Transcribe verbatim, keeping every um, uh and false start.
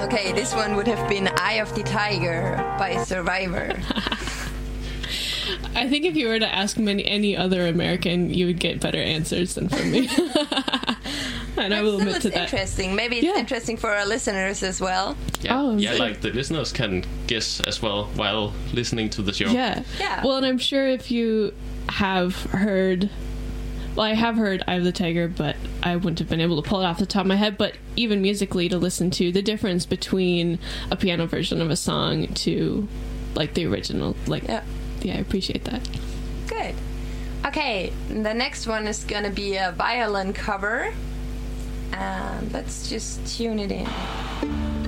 Okay, this one would have been Eye of the Tiger by Survivor. I think if you were to ask many, any other American, you would get better answers than from me. And I will admit to that. Interesting. Maybe it's Yeah. interesting for our listeners as well. Yeah, Oh, yeah, so- like the listeners can guess as well while listening to the show. Yeah. Yeah. Well, and I'm sure if you have heard... Well, I have heard Eye of the Tiger, but I wouldn't have been able to pull it off the top of my head. But even musically, to listen to the difference between a piano version of a song to, like, the original. Like, Yeah. yeah, I appreciate that. Good. Okay, the next one is gonna be a violin cover. And let's just tune it in.